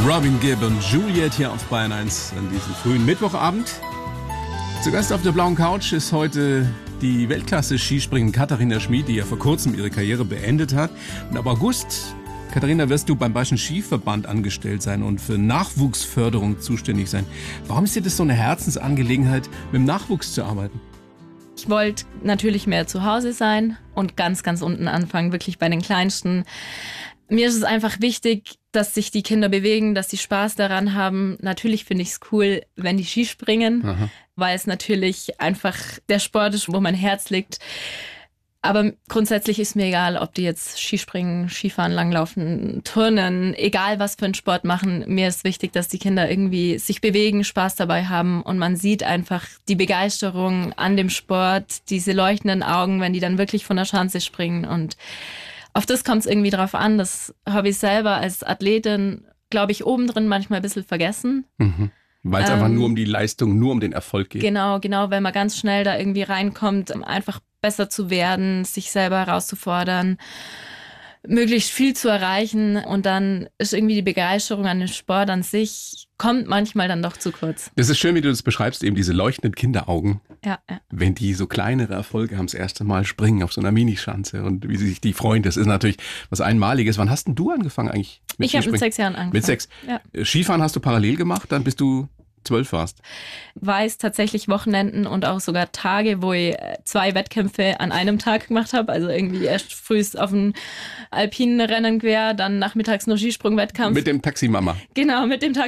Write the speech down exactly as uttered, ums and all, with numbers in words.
Robin Gibb und Juliet hier auf Bayern eins an diesem frühen Mittwochabend. Zu Gast auf der blauen Couch ist heute die Weltklasse-Skispringer Katharina Schmid, die ja vor kurzem ihre Karriere beendet hat. Und ab August, Katharina, wirst du beim Bayerischen Skiverband angestellt sein und für Nachwuchsförderung zuständig sein. Warum ist dir das so eine Herzensangelegenheit, mit dem Nachwuchs zu arbeiten? Ich wollte natürlich mehr zu Hause sein und ganz, ganz unten anfangen, wirklich bei den Kleinsten. Mir ist es einfach wichtig, dass sich die Kinder bewegen, dass sie Spaß daran haben. Natürlich finde ich es cool, wenn die Skispringen, Aha. weil es natürlich einfach der Sport ist, wo mein Herz liegt. Aber grundsätzlich ist mir egal, ob die jetzt Skispringen, Skifahren, Langlaufen, Turnen, egal was für einen Sport machen. Mir ist wichtig, dass die Kinder irgendwie sich bewegen, Spaß dabei haben und man sieht einfach die Begeisterung an dem Sport, diese leuchtenden Augen, wenn die dann wirklich von der Schanze springen. Und auf das kommt es irgendwie drauf an. Das habe ich selber als Athletin, glaube ich, obendrin manchmal ein bisschen vergessen. Mhm. Weil es ähm, einfach nur um die Leistung, nur um den Erfolg geht. Genau, genau, wenn man ganz schnell da irgendwie reinkommt, einfach besser zu werden, sich selber herauszufordern, möglichst viel zu erreichen und dann ist irgendwie die Begeisterung an dem Sport an sich, kommt manchmal dann doch zu kurz. Das ist schön, wie du das beschreibst, eben diese leuchtenden Kinderaugen. Ja, ja. Wenn die so kleinere Erfolge haben, das erste Mal springen auf so einer Minischanze und wie sie sich die freuen, das ist natürlich was Einmaliges. Wann hast denn du angefangen eigentlich mit Ich habe mit sechs Jahren angefangen. Mit sechs? Ja. Skifahren hast du parallel gemacht, dann bist du zwölf warst. War es tatsächlich Wochenenden und auch sogar Tage, wo ich zwei Wettkämpfe an einem Tag gemacht habe. Also irgendwie erst frühst auf dem alpinen Rennen quer, dann nachmittags nur Skisprung-Wettkampf. Mit dem Taximama. Genau, mit dem Taxi.